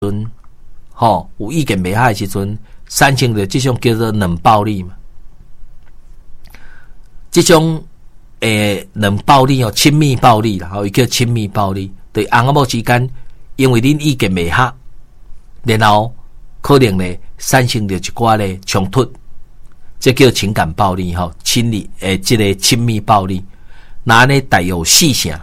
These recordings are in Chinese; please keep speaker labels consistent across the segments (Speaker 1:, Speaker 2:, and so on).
Speaker 1: 阵，有意见袂合的时阵，产生着这种叫做冷暴力嘛。这种冷暴力亲密暴力啦，伊叫亲密暴力，对翁仔某之间，因为恁意见袂合，然后可能咧产生着一寡咧冲突，这叫情感暴力亲密这个亲密暴力。那安尼带有细声，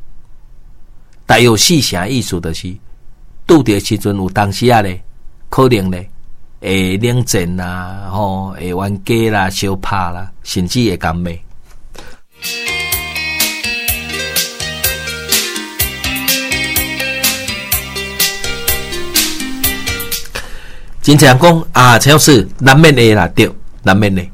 Speaker 1: 意思就是拄着时阵有当时咧，可能咧会冷战啦，会冤家啦、相拍啦，甚至会干骂。真正讲啊，陈老师难免的啦，对，难免的。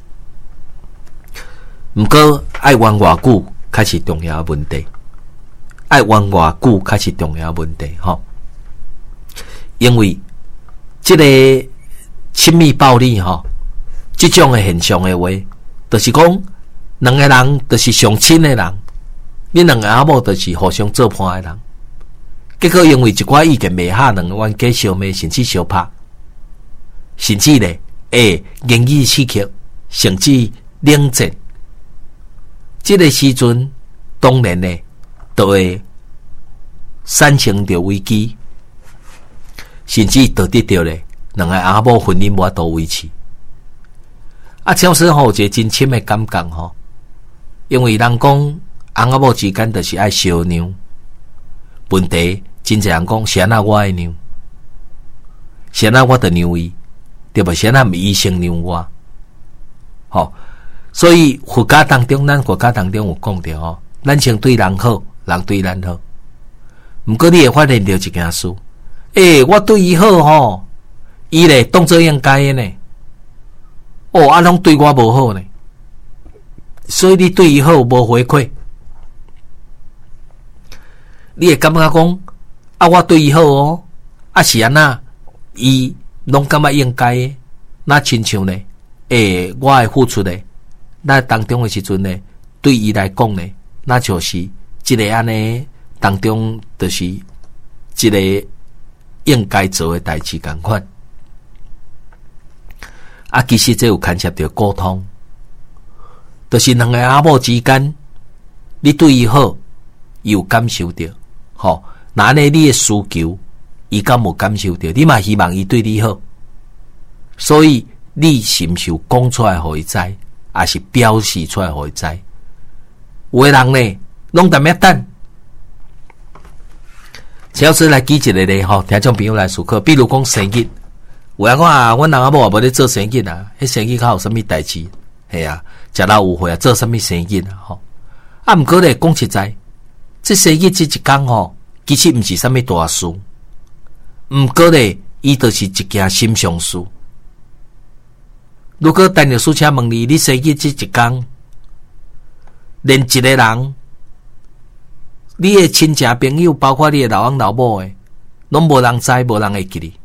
Speaker 1: 不过爱玩偌久才是重要的问题，爱玩偌久才是重要的问题因为这个亲密暴力这种的现象的话，就是讲两个人就是相亲的人，你两个阿某就是互相做伴的人，结果因为一寡意见袂合，两个冤家相骂，甚至相拍。甚至咧，言语刺激，甚至冷战。这个时阵，当然咧，就会产生着危机，甚至导致着咧，两个阿某婚姻无法度维持。超市有一个真深的感觉因为人讲翁仔某之间就是爱相让，问题真侪人讲是安那我爱让，是安那我着让伊。对不？现在毋医生让我，所以佛家当中，咱国家当中有讲到咱先对人好，人对咱好。毋过你会发现到一件事，我对伊好伊咧当作应该的呢，拢对我无好呢，所以你对伊好无回馈，你会感觉讲我对伊好是安那伊。拢感觉应该的，那亲像呢？我的付出呢？那当中的时阵呢，对伊来讲呢，那就是一个安尼当中就是一个应该做的代志同款。其实这有牵涉到沟通，就是两个阿某之间，你对伊好，伊有感受到，那安尼你的需求。伊敢无感受到？你嘛希望伊对你好，所以你是毋是有讲出来互伊知，还是表示出来互伊知？有的人呢，拢淡薄等。超市来举一个例听众朋友来思考，比如讲生日，有人讲阮翁仔某也无咧做生日迄生日较有啥物代志？系食到有会做啥物生日毋过咧讲实在，这生日这一天其实毋是啥物大事。毋过咧，伊就是一件心上事。如果陈律师请问你生日这一天，连一个人，你的亲戚朋友，包括你的老翁老母的，拢无人知，无人会记你。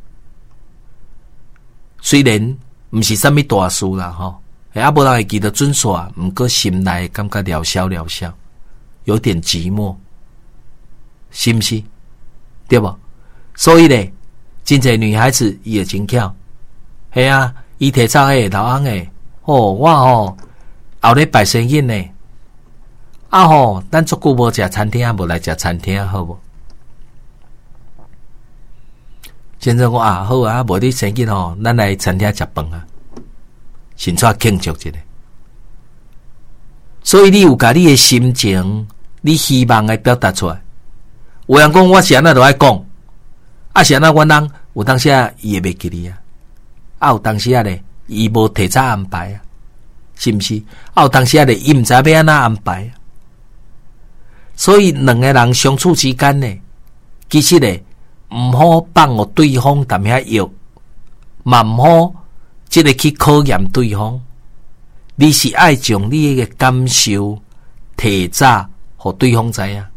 Speaker 1: 虽然毋是啥物大事啦，无人会记得准煞，毋过心内感觉了消了消，有点寂寞，是毋是？对无？所以咧。真侪女孩子伊会真巧，系伊提早老翁诶，我后日拜生日呢，咱足久无食餐厅，无来食餐厅好无？先生讲好无你生日咱来餐厅食饭先出庆祝一下。所以你有甲你诶心情，你希望来表达出来。有人讲我是安那就爱讲。是安那阮人有当时伊会袂记你有当时咧伊无提早安排是毋是？有当时咧伊毋知要安那安排所以两个人相处之间呢，其实咧毋好放互对方淡遐药，嘛毋好即个去考验对方。你是爱将你个感受提早互对方知影。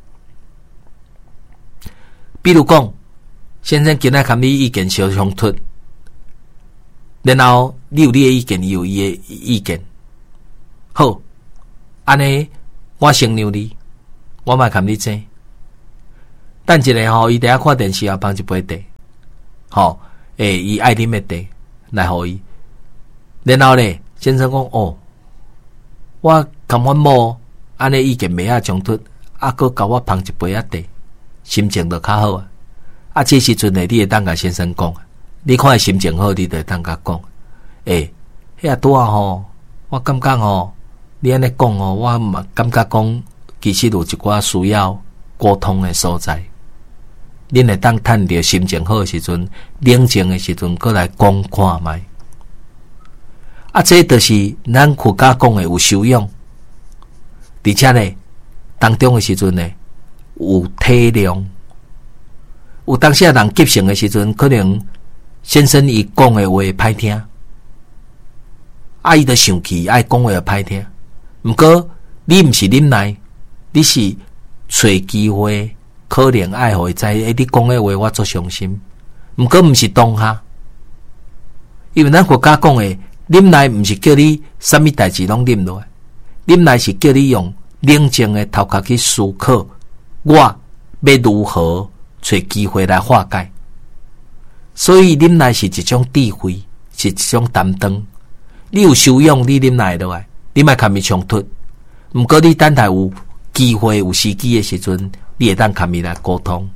Speaker 1: 比如讲。先生今仔跟你意见相冲突，然后你有你的意见，伊有伊的意见。好，安尼我承认你，我嘛跟你争。 等一下吼，伊伫遐看电视啊，放一杯茶，吼，伊爱啉的茶来互伊。然后咧，先生讲哦，我感觉某安尼已经袂晓冲突，佫甲我放一杯茶，心情就较好啊。这时阵咧，你会当甲先生讲，你看心情好，你就会当甲讲，遐拄啊吼，我感觉吼，你安尼讲吼，我嘛感觉讲，其实有一寡需要沟通的所在。恁会当趁着心情好的时阵，冷静的时阵，过来讲看卖。这就是咱佛家讲的有修养，而且呢，当中的时阵呢，有体谅。有当时人急性的时阵，可能先生伊讲的话歹听，伊就生气，爱讲话歹听。毋过你毋是忍耐，你是找机会，可能爱互伊知，你讲的话我足伤心。毋过毋是当下，因为咱国家讲的忍耐，毋是叫你啥物代志拢忍落来，忍耐是叫你用冷静的头壳去思考，我要如何找机会来化解。所以忍耐是一种智慧，是一种担当。你有修养，你忍耐落来，你莫甲伊冲突。毋过你等待有机会、有时机的时阵，你会当甲伊来沟通。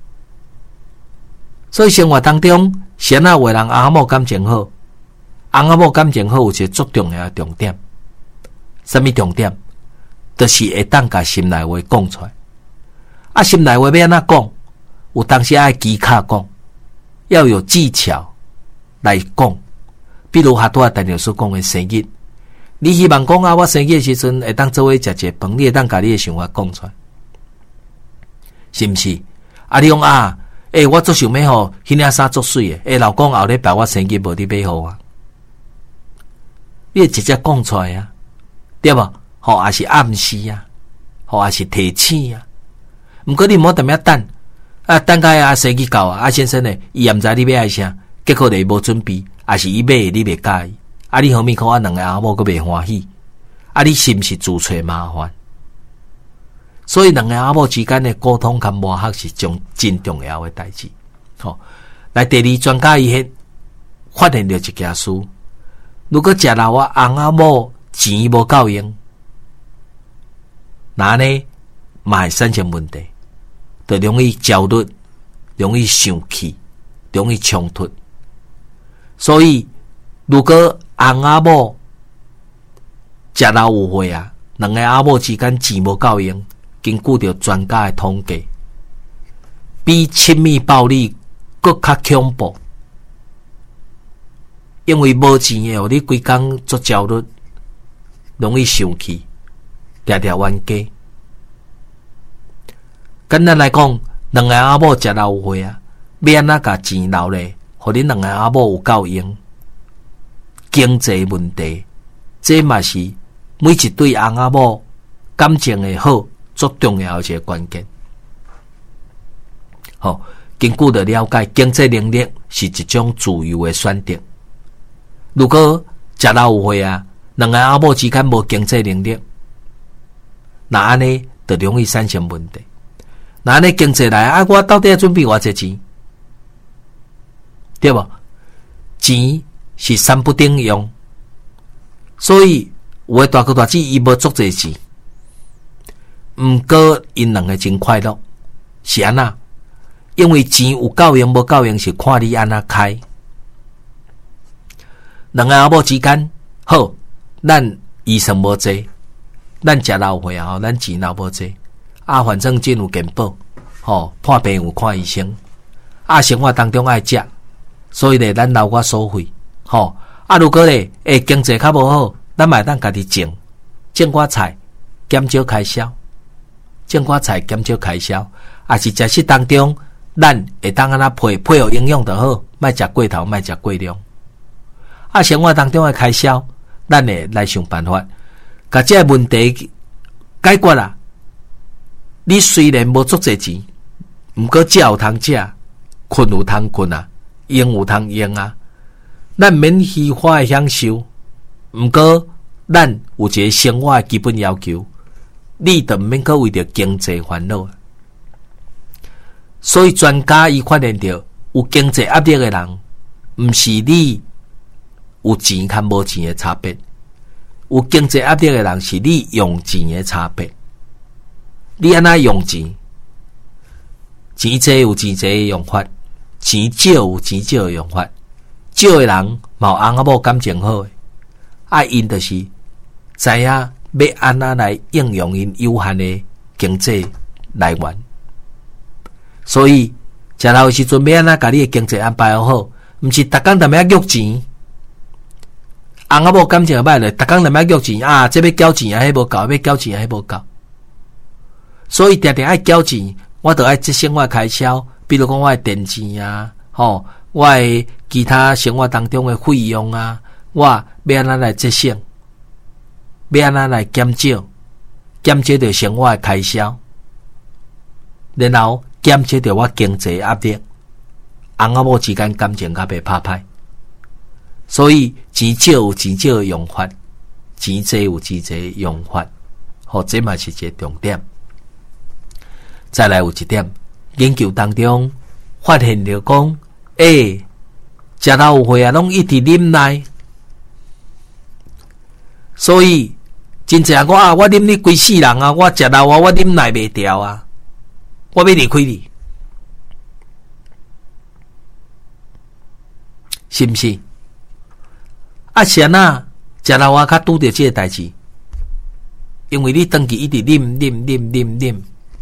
Speaker 1: 所以生活当中，先啊为人阿某感情好，翁仔某感情好有一个足重要的重点。什么重点？就是会当甲心内话讲出来。心内话要安怎讲？有当时爱技巧讲，要有技巧来讲。比如拄仔陈老师讲的生日，你希望讲我生日的时阵会当做伙食一饭，你会当甲你的想法讲出来，是毋是？你讲我足想要吼，迄领衫足水的，老公后礼拜我生日无你买互我，你会直接讲出来啊，对无？也是暗示啊，也是提醒啊。毋过你莫踮遐等，等到生日到先生呢，伊也毋知你要爱啥，结果你无准备，也是伊买的你袂介意，你后面看两个阿某佫袂欢喜，你是毋是自找麻烦？所以两个阿某之间的沟通甲磨合是真重要的代志。来第二，专家伊迄发现了一件事，如果食老翁仔某钱无够用，那呢嘛会产生问题，就容易焦虑，容易生气，容易冲突。所以如果翁仔某食老有货两个阿某之间钱无够用，根据着专家的统计，比亲密暴力更较恐怖。因为无钱的你规工做焦虑，容易生气，常常冤家。简单来讲，两个阿某食老有货要安怎甲钱留咧，互恁两个阿某有够用。经济问题，这嘛是每一对翁仔某感情的好最重要的一个关键。根据的了解，经济能力是一种自由的选择。如果食老有货两个阿某之间无经济能力，那安尼就容易产生问题。那安尼经济来我到底要准备偌济钱？对无？钱是三不顶用，所以有的大哥大姐伊无足济钱，毋过因两个真快乐，是安那？因为钱有够用无够用是看你安那开。两个阿某之间好，咱医生无济，咱食老货咱钱老无济，反正真有健保，破病有看医生，生活当中爱食，所以咧咱留我所费，如果咧经济较无好，咱嘛当家己种我菜，减少开销，种我菜减少开销，是食食当中，咱会当安那配合营养就好，莫食过头，莫食过量。生活当中的开销，咱会来想办法，把这个问题解决啦。你虽然无足济钱，毋过食有通食，困有通困用有通用咱免虚华的享受，毋过咱有一个生活的基本要求，你就毋免搁为着经济烦恼。 所以专家伊发现到，有经济压力的人，毋是你有钱和无钱的差别，有经济压力的人是你用钱的差别。你安那用钱，钱多有钱多的用法，钱少有钱少的用法。少的人嘛有翁仔某感情好的，因就是知影要安那来应用因有限的经济来源。所以食老的时阵要安那甲你的经济安排好，毋是逐工踮遐约钱。翁仔某感情歹咧，逐工踮遐约钱啊，这要缴钱啊，迄无够，要缴钱啊，迄无够。所以定定爱缴钱，我着爱节省我的开销，比如讲我的电钱啊，我的其他生活当中的费用啊，我要安那来节省，要安那来减少着生活的开销，然后减少着我经济压力，翁仔某之间感情较袂拍歹。所以钱少有钱少的用法，钱多有钱多的用法，这嘛是一个重点。再来有一点，研究当中发现着讲，食老有岁啊，拢一直啉奶，所以真正我啉你规世人啊，我食老啊，我啉奶袂掉啊，我要离开你，是毋是？是安那食老啊，较拄着这个代志，因为你长期一直啉。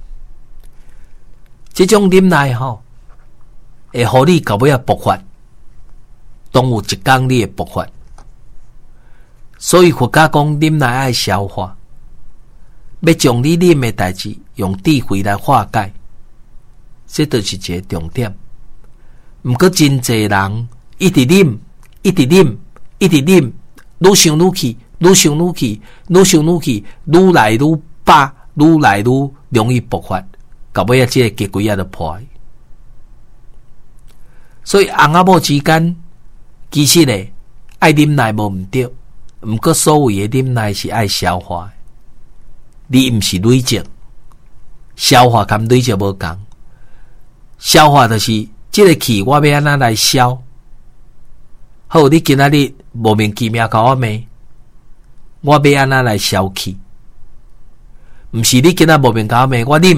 Speaker 1: 这种啉奶会互你到尾啊爆发，当有一天你会爆发。所以佛家讲啉奶爱消化，要将你啉的代志用智慧来化解，这就是一个重点。毋过真侪人一直啉，愈想愈气，愈来愈饱，愈来愈容易爆发。到尾啊，这个结局啊就破。所以翁仔某之间，其实咧爱啉奶无毋对，毋过所谓的啉奶是爱消化的，你毋是累积，消化跟累积无共。消化就是这个气我要安那来消。好，你今仔日莫名其妙甲我骂，我要安那来消气？毋是你今仔莫名甲我骂，我啉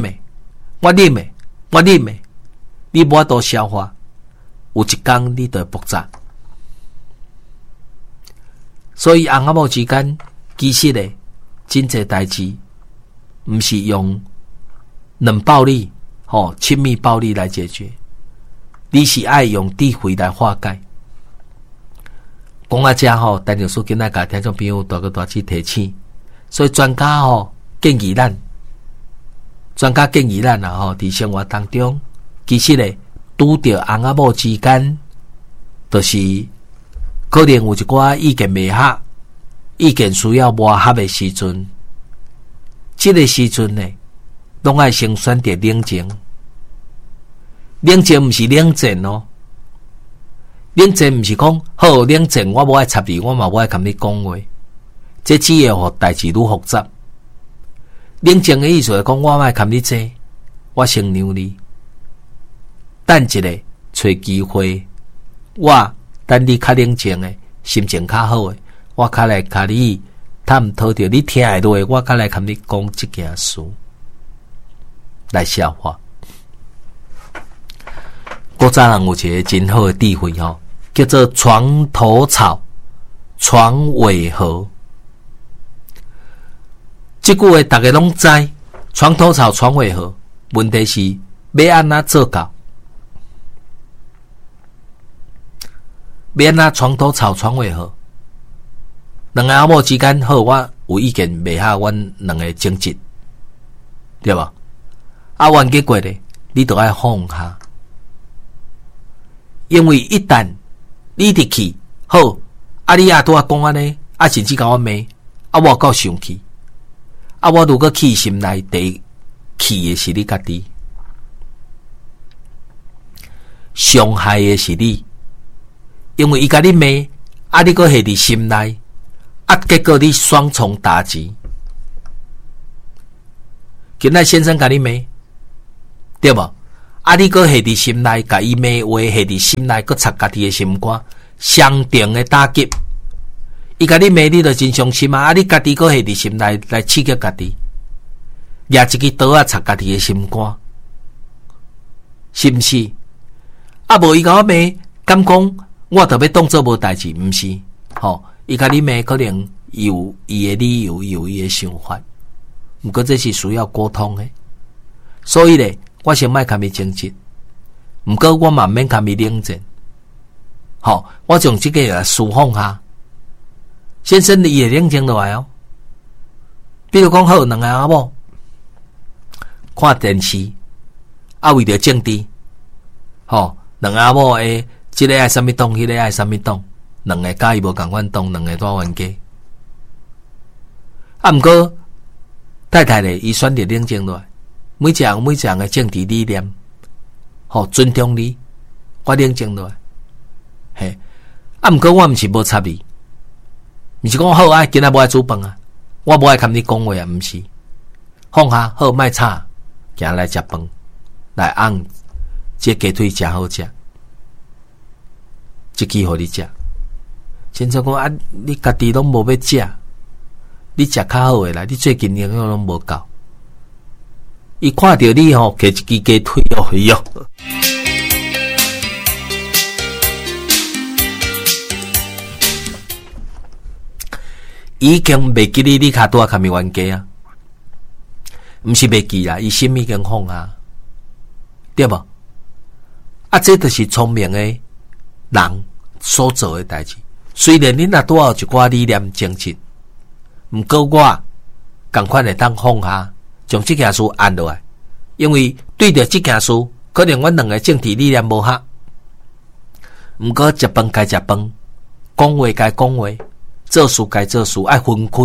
Speaker 1: 的，你无法度消化，有一天你就会爆炸。所以翁仔某之间，其实咧真侪代志，毋是用冷暴力、亲密暴力来解决，你是爱用智慧来化解。讲啊这陈律师今仔甲听众朋友大个大致提醒，所以专家建议咱啊伫生活当中，其实咧拄着翁仔某之间，就是可能有一寡意见袂合，意见需要磨合的时阵，这个时阵呢，拢爱先选择冷静。冷静毋是冷战哦，冷战毋是讲好冷战，我无爱插你，我嘛无爱甲你讲话，这只会互代志愈复杂。冷静的意思是讲，我莫甲你争，我先让你，等一下找机会，我等你较冷静的，心情较好的，我较来甲你探讨着你听会落的，我较来甲你讲这件事来消化。古早人有一个真好的智慧叫做床头吵，床尾和。这句话大家拢知，床头吵，床尾和。问题是要安怎做到？要安怎床头吵，床尾和？两个阿某之间好，我有意见袂合，阮两个争执，对吧？完结过咧，你都爱放下，因为一旦你入去好，你拄仔讲安尼，甚至甲我骂，我够生气。我如果气心内底气的是你家己，伤害的是你，因为伊甲你骂，你搁下伫心内，结果你双重打击。今仔先生甲你骂，对无？ 啊，你搁下伫心内，甲伊骂话下伫心内，搁插家己的心肝，相等的打击。伊甲你骂，你就真伤心啊！啊，你家己搁下伫心内来刺激家己，掠一支刀啊，插家己的心肝，是毋是？啊，无伊甲我骂，敢讲我特别当做无代志，毋是？吼，伊甲你骂，可能有伊的理由，有伊的想法，毋过这是需要沟通的。所以咧，我先莫甲伊争执，毋过我慢慢甲伊冷静。好，我将这个来释放下。先生，你也冷静落来哦。比如讲，好两个阿某看电视，啊，为着政治，吼，两个阿某诶，这个爱什么党，迄个爱什么党，两个介意无共款党，两个大冤家。啊，毋过太太咧，伊选择冷静落来，每一样诶政治理念，吼，尊重你，我冷静落来。嘿，啊，毋过我毋是无插你。毋是讲好啊，今仔无爱煮饭啊，我无爱跟你讲话啊，毋是。放下好，莫吵，行来食饭，来按这鸡腿真好食，这鸡互你食。先生讲啊，你家己拢无要食，你食较好诶啦，你最近营养拢无够。伊看到你吼，摕一支鸡腿哦，哟。已经袂记你卡拄啊卡咪冤家啊，毋是袂记啦，伊心已经放啊，对无？啊，这就是聪明诶人所做诶代志。虽然你若拄有一寡理念争执，毋过我共款会当放下，将这件事按落来，因为对着这件事，可能阮两个政治理念无合，毋过食饭该食饭，讲话该讲话。做事该做事，爱分开，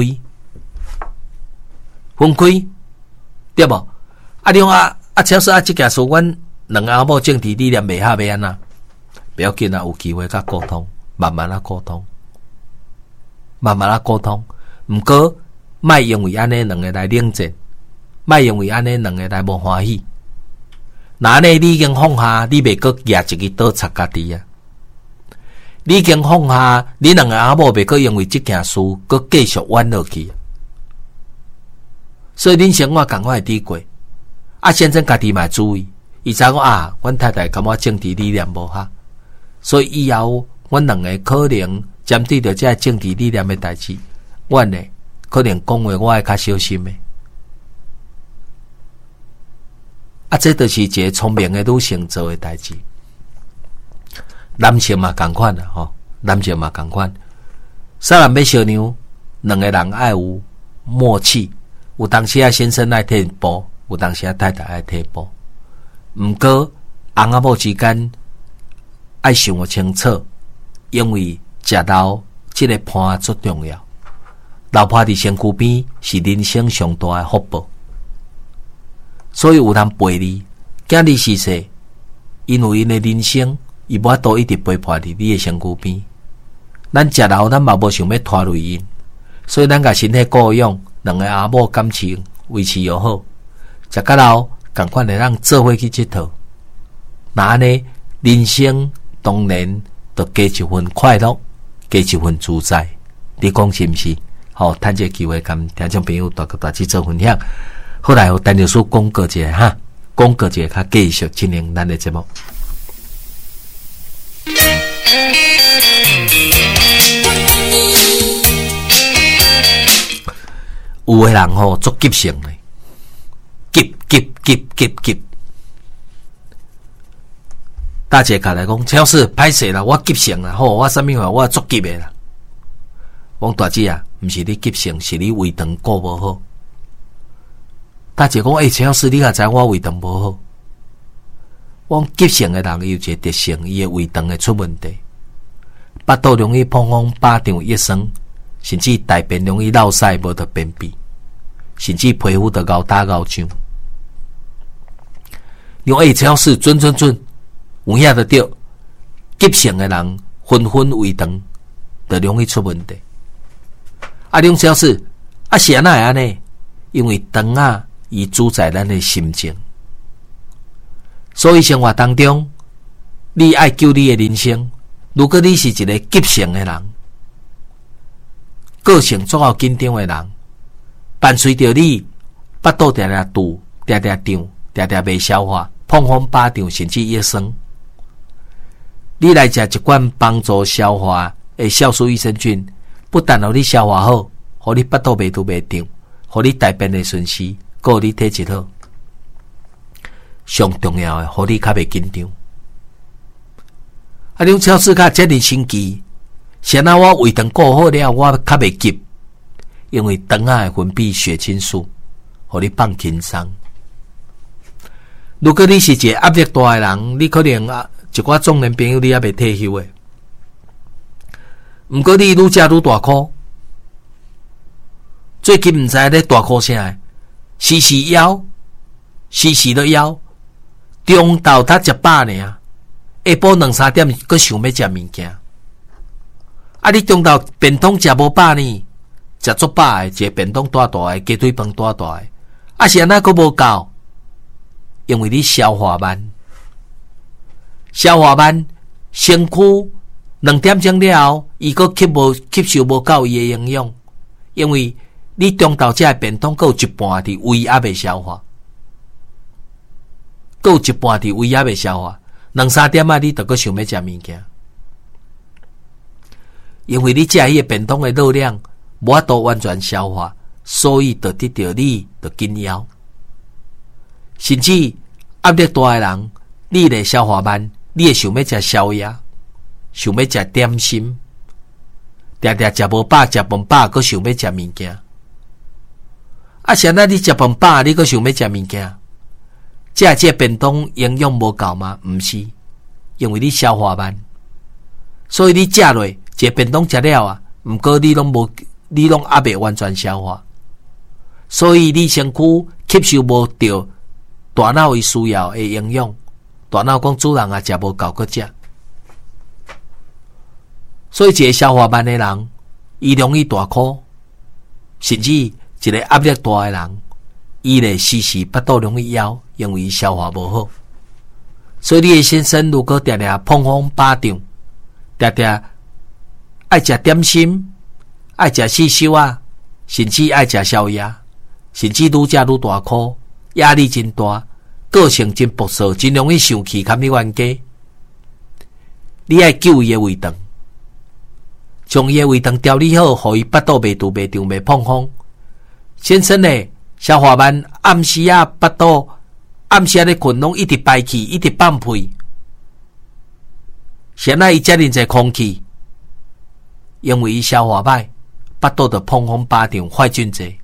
Speaker 1: 对无？啊，你讲假使这件事，阮两个阿某政治理念袂合要安怎？不要紧啊，有机会甲沟通，慢慢沟通。毋过，莫因为安尼两个来冷战，莫因为安尼两个来无欢喜。那呢，你已经放下，你袂阁举一支刀插家己啊！你已经放下，你两个阿某袂阁因为这件事，阁继续冤落去。所以恁生活共我会抵过，啊，先生家己嘛注意，伊知讲啊，阮太太感觉政治理念无合，所以以后阮两个可能针对着这政治理念的代志，阮呢可能讲话我爱较小心的。啊，这就是一个聪明的女性做的代志。男性嘛同款啦，吼，男性嘛同款。虽然要小娘，两个人爱有默契，有当时啊先生爱退步，有当时啊太太爱退步。毋过翁仔某之间爱想个清楚，因为食老这个伴最重要。老伴伫身躯边是人生上大的福报，所以有人陪你，囝日时势，因为因的人生。伊无法度一直陪伴伫你的身躯边，咱食老，咱嘛无想要拖累因，所以咱甲身体顾养，两个阿某感情维持又好，食到老，共款会让做伙去佚佗。那安尼，人生当然就加一份快乐，加一份自在。你讲是毋是？好，趁这个机会，跟听众朋友大家做分享。后来，陈律师讲过一下哈，讲过一下，较继续进行咱的节目。有的人吼足急性的，急。大姐卡来讲，超市歹势啦，我急性啦，吼，我啥物话我足急的啦。讲大姐啊，毋是你急性，是你胃肠顾无好。大姐讲，超市你也知我胃肠无好。我讲急性的人有一个特性，伊的胃肠会出问题，腹肚容易怦怦饱胀益生，甚至大便容易落屎无得便秘，甚至皮肤得熬打熬痒。你讲超市准，有遐得对，急性的人纷胃肠，就容易出问题。啊，你讲超市啊是安那会安尼？因为肠啊，伊主宰咱的心情。 所以生活当中，你爱救你的人生。如果你是一个急性的人，个性足够紧张的人，伴随着你腹肚常常堵、常常胀、常常未消化、碰风巴胀，甚至噎酸，你来食一罐帮助消化的酵素益生菌，不但让你消化好，让你腹肚未堵未胀，让你大便的顺时，还让你体质好。上重要的，让你较袂紧张。啊，种超市较遮尔神奇，谁那我胃肠顾好了，我较袂急，因为肠仔会分泌血清素，让你放轻松。如果你是一个压力大的人，你可能一寡中年朋友你也未退休的，毋过你愈食愈大箍，最近毋知咧大箍啥，时时枵，时时都枵。中昼才食饱呢，下晡2-3点佫想要食物件。啊，你中昼便当食无饱呢，食足饱的，一个便当大大的，鸡腿饭大大的，啊是安那佫无够，因为你消化慢，消化慢，身躯2点钟了后，伊佫吸收无够伊的营养，因为你中昼食的便当佫有一半伫胃还未消化。还有一半伫胃也未消化，2-3点你就佫想要食物件，因为你食迄个便当的热量无法度完全消化，所以就得到你就紧枵。甚至压力大的人，你咧消化慢，你会想要食宵夜，想要食点心，常常食无饱，食饭饱，佫想要食物件。啊，现在你食饭饱，你佫想要食物件？这便当营养无够吗？毋是，因为你消化慢，所以你食落这便当食了啊，毋过你拢还未完全消化，所以你身躯吸收无到大脑伊需要的营养，大脑讲主人食无够个食，所以一个消化慢的人，伊容易大箍，甚至一个压力大的人，伊咧时时腹肚容易枵。因为消化无好，所以你的先生如果常常碰风巴胀，常常爱食点心，爱食四烧啊，甚至爱食宵夜，甚至愈食愈大箍，压力真大，个性真暴躁，真容易生气，堪你冤家。你爱救伊的胃肠，将伊的胃肠调理好，互伊腹肚袂堵袂胀袂碰风。先生呢，消化慢，暗时腹肚。暗时咧困拢一直排气，一直放屁。现在伊遮尔侪空气，因为伊消化歹，腹肚就碰风巴胀，坏菌侪。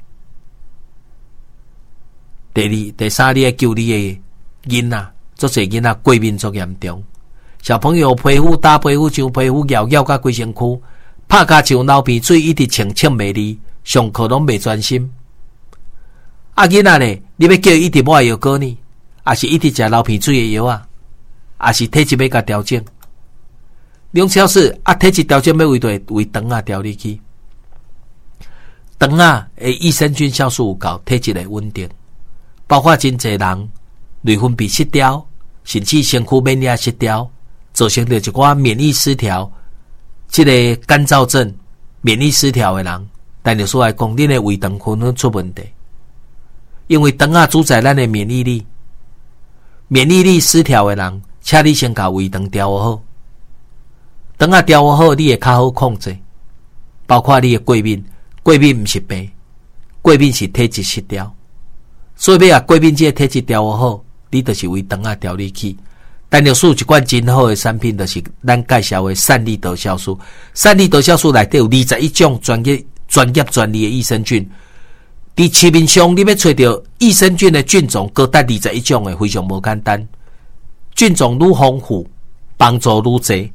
Speaker 1: 第三，你要救你的囡仔，足侪囡仔过敏足严重。小朋友皮肤大皮肤像皮肤咬咬甲规身躯，拍甲像流鼻水，一直清袂离，上课拢袂专心。啊囡仔咧，你要叫伊一直抹药膏呢？也是一直食流鼻水的药啊，也是体质要甲调整。两超市体质调整要为肠啊调理去，肠啊的益生菌酵素有够，体质会稳定。包括真侪人内分泌失调，甚至身躯免疫失调，造成着一寡免疫失调，这个干燥症、免疫失调的人，但就是来讲，恁的胃肠可能出问题，因为肠啊主宰咱的免疫力。免疫力失调的人，请你先把胃肠调好，肠啊调好，你会较好控制。包括你的过敏，过敏毋是病，过敏是体质失调。所以要过敏这个体质调好，你就是为肠啊调理去。但就是有一款真好的产品，就是咱介绍的善利德酵素。善利德酵素内底有21种专业专利的益生菌。伫市面上，你要找到益生菌的菌种高达21种的，非常无简单。菌种愈丰富，帮助愈侪。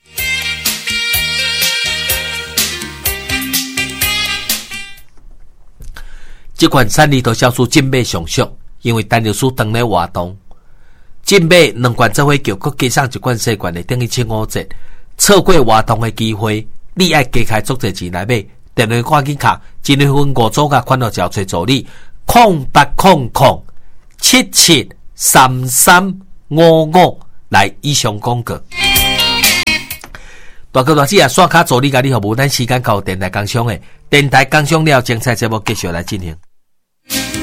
Speaker 1: 这款善利德酵素进买上俗，因为单流素当咧活动。进买2罐做伙叫，佮加上1罐细罐的，等于7-5折。错过活动的机会，你爱加开足侪钱来买。电话赶紧卡，1月份5组甲款号交找助理，08007733 55来以上广告。大哥大姐啊，刷卡助你甲你服务，咱时间到电台工商的，电台工商了精彩节目继续来进行。